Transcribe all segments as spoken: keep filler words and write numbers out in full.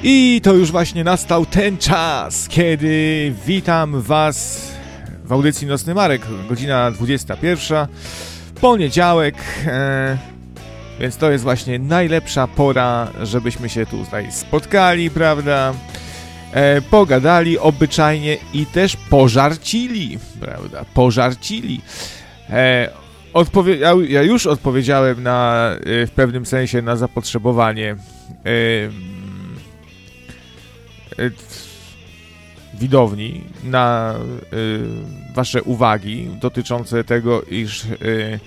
I to już właśnie nastał ten czas, kiedy witam Was w audycji Nocny Marek, godzina dwudziesta pierwsza, poniedziałek, e, więc to jest właśnie najlepsza pora, żebyśmy się tutaj spotkali, prawda, e, pogadali obyczajnie i też pożarcili, prawda, pożarcili. E, odpowie- ja, ja już odpowiedziałem na, e, w pewnym sensie na zapotrzebowanie e, widowni na y, wasze uwagi dotyczące tego, iż y, y,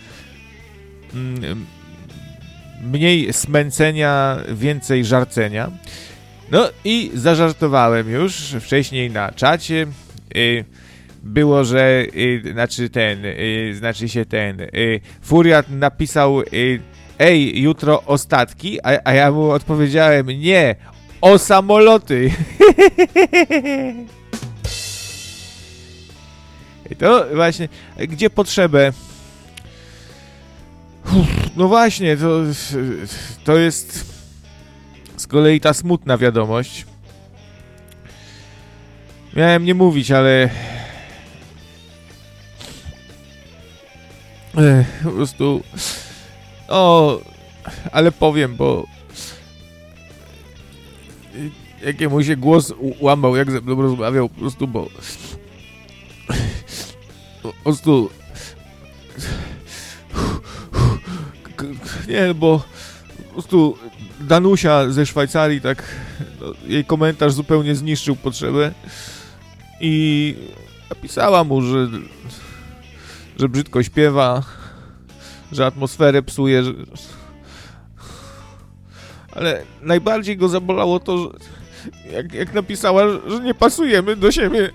mniej smęcenia, więcej żarcenia. No i zażartowałem już wcześniej na czacie. Y, było, że y, znaczy ten, y, znaczy się ten y, Furiat napisał y, ej, jutro ostatki, a, a ja mu odpowiedziałem nie, o samoloty. I to właśnie, gdzie potrzebę. No właśnie, to, to jest z kolei ta smutna wiadomość. Miałem nie mówić, ale Ech, po prostu o, ale powiem, bo jakiemu się głos łamał, jak ze mną rozmawiał, po prostu, bo po prostu nie, bo po prostu Danusia ze Szwajcarii, tak, no, jej komentarz zupełnie zniszczył potrzebę i napisała mu, że że brzydko śpiewa, że atmosferę psuje, że... ale najbardziej go zabolało to, że jak, jak napisała, że nie pasujemy do siebie.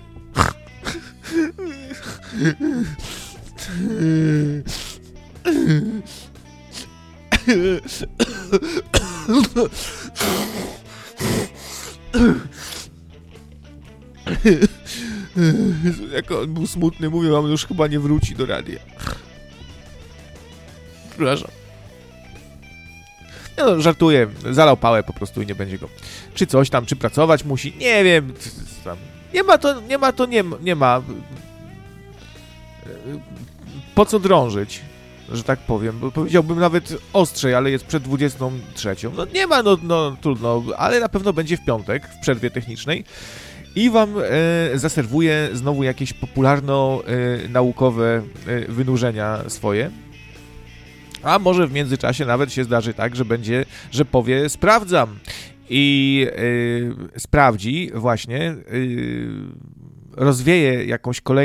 Jak on był smutny, mówił, on już chyba nie wróci do radia. Przepraszam. No, żartuję, zalał pałę po prostu i nie będzie go. Czy coś tam, czy pracować musi, nie wiem. Tam. Nie ma to, nie ma to, nie, nie ma. Po co drążyć, że tak powiem, bo powiedziałbym nawet ostrzej, ale jest przed dwudziestą trzecią. No nie ma, no, no trudno, ale na pewno będzie w piątek, w przerwie technicznej. I wam e, zaserwuję znowu jakieś popularno-naukowe e, wynurzenia swoje. A może w międzyczasie nawet się zdarzy tak, że będzie, że powie sprawdzam. I e, sprawdzi właśnie, e, rozwieje jakąś kolejną